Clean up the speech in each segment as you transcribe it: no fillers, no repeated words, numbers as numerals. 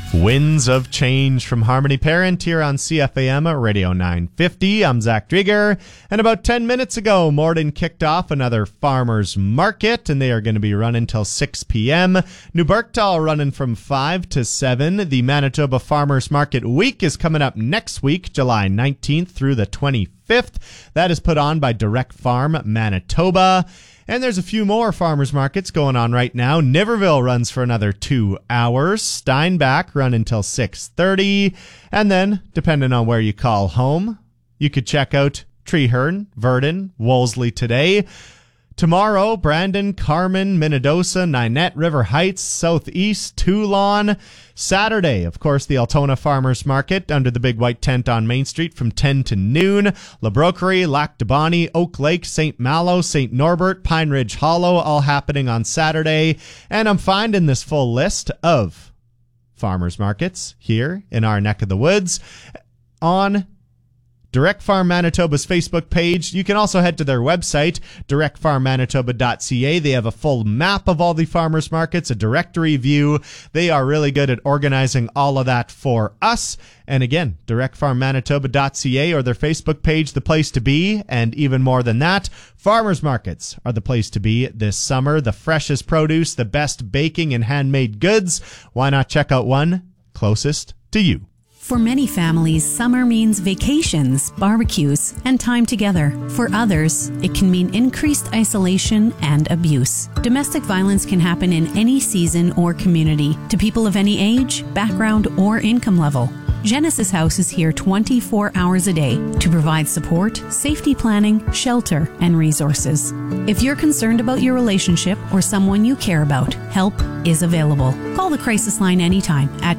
Winds of Change from Harmony Parent here on CFAM Radio 950. I'm Zach Drieger, and about 10 minutes ago, Morden kicked off another farmers market, and they are going to be running till 6 p.m. New Berktal running from 5 to 7. The Manitoba Farmers Market Week is coming up next week, July 19th through the 25th. That is put on by Direct Farm Manitoba. And there's a few more farmers markets going on right now. Niverville runs for another 2 hours. Steinbach run until 6:30. And then, depending on where you call home, you could check out Treeherne, Verdon, Wolseley today. Tomorrow, Brandon, Carman, Minnedosa, Ninette, River Heights, Southeast, Toulon. Saturday, of course, the Altona Farmers Market under the big white tent on Main Street from 10 to noon. La Broquerie, Lac de Bonnie, Oak Lake, St. Malo, St. Norbert, Pine Ridge Hollow, all happening on Saturday. And I'm finding this full list of farmers markets here in our neck of the woods on Direct Farm Manitoba's Facebook page. You can also head to their website, directfarmmanitoba.ca. They have a full map of all the farmers markets, a directory view. They are really good at organizing all of that for us. And again, directfarmmanitoba.ca or their Facebook page, the place to be. And even more than that, farmers markets are the place to be this summer. The freshest produce, the best baking and handmade goods. Why not check out one closest to you? For many families, summer means vacations, barbecues, and time together. For others, it can mean increased isolation and abuse. Domestic violence can happen in any season or community, to people of any age, background, or income level. Genesis House is here 24 hours a day to provide support, safety planning, shelter, and resources. If you're concerned about your relationship or someone you care about, help is available. Call the crisis line anytime at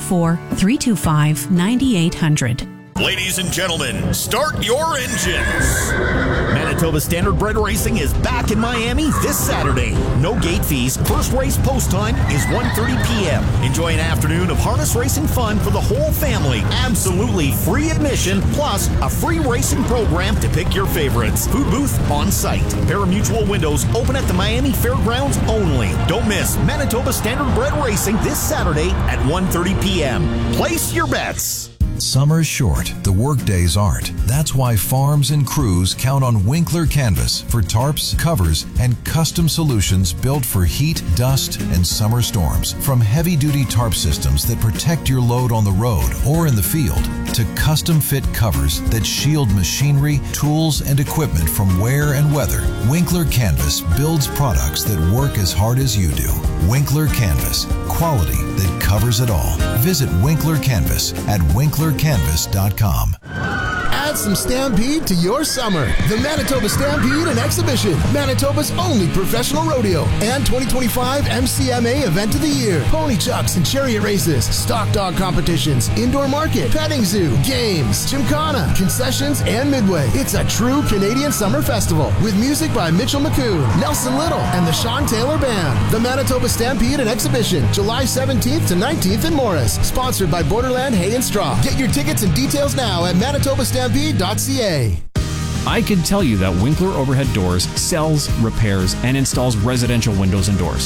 204-325-9800. Ladies and gentlemen, start your engines. Manitoba Standardbred Racing is back in Miami this Saturday. No gate fees. First race post time is 1:30 p.m. Enjoy an afternoon of harness racing fun for the whole family. Absolutely free admission, plus a free racing program to pick your favorites. Food booth on site. Pari-mutuel windows open at the Miami Fairgrounds only. Don't miss Manitoba Standardbred Racing this Saturday at 1:30 p.m. Place your bets. Summer's short, the work days aren't. That's why farms and crews count on Winkler Canvas for tarps, covers, and custom solutions built for heat, dust, and summer storms. From heavy-duty tarp systems that protect your load on the road or in the field, to custom-fit covers that shield machinery, tools, and equipment from wear and weather, Winkler Canvas builds products that work as hard as you do. Winkler Canvas, quality that covers it all. Visit Winkler Canvas at winklercanvas.com. Add some Stampede to your summer. The Manitoba Stampede and Exhibition, Manitoba's only professional rodeo and 2025 MCMA Event of the Year. Pony chucks and chariot races, stock dog competitions, indoor market, petting zoo, games, gymkhana, concessions, and midway. It's a true Canadian summer festival with music by Mitchell McCoon, Nelson Little, and the Sean Taylor Band. The Manitoba Stampede and Exhibition, July 17th to 19th in Morris. Sponsored by Borderland Hay and Straw. Get your tickets and details now at manitobastampede.ca. I can tell you that Winkler Overhead Doors sells, repairs, and installs residential windows and doors.